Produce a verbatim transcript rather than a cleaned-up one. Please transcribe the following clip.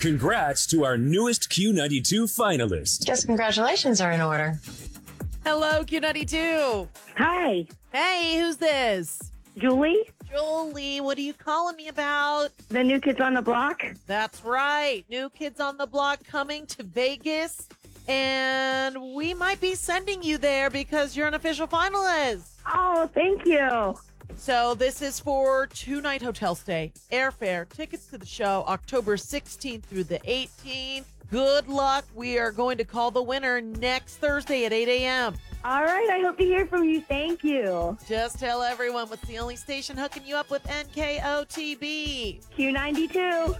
Congrats to our newest Q ninety-two finalist. Guess congratulations are in order. Hello, Q ninety-two. Hi, Hey, who's this? Julie, Jolie, what are you calling me about? the new kids on the block. That's right. New Kids on the Block coming to Vegas. And we might be sending you there because you're an official finalist. Oh, thank you. So this is for two-night hotel stay, airfare, tickets to the show, October sixteenth through the eighteenth. Good luck. We are going to call the winner next Thursday at eight a.m. All right, I hope to hear from you. Thank you. Just tell everyone what's the only station hooking you up with N K O T B. Q ninety-two.